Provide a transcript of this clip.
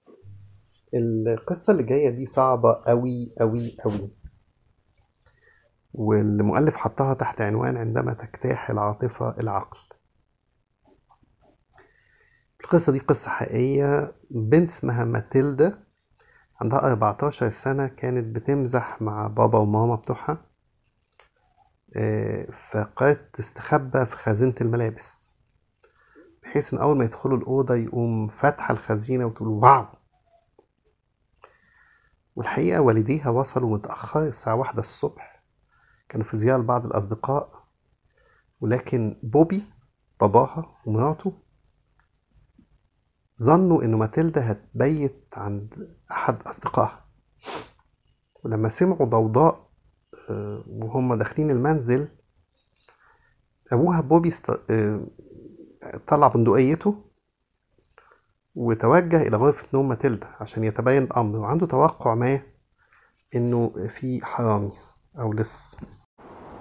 القصة اللي جاية دي صعبة أوي أوي أوي، والمؤلف حطها تحت عنوان عندما تجتاح العاطفة العقل. القصة دي قصة حقيقية. بنت اسمها ماتيلدا عندها 14 سنة، كانت بتمزح مع بابا وماما بتوعها. فقالت تستخبى في خزينة الملابس، بحيث ان اول ما يدخلوا الأوضة يقوم فاتحة الخزينة وتقول واو. والحقيقة والديها وصلوا متأخر الساعة 1 الصبح، كانوا في زيارة لبعض الأصدقاء. ولكن بوبي باباها ومراته ظنوا إنه ماتيلدا هتبيت عند أحد أصدقائها. ولما سمعوا ضوضاء وهم داخلين المنزل، أبوها بوبي طلع بندقيته وتوجه إلى غرفة نوم ماتيلدا عشان يتبين الأمر، وعنده توقع ما إنه في حرامي أو لص.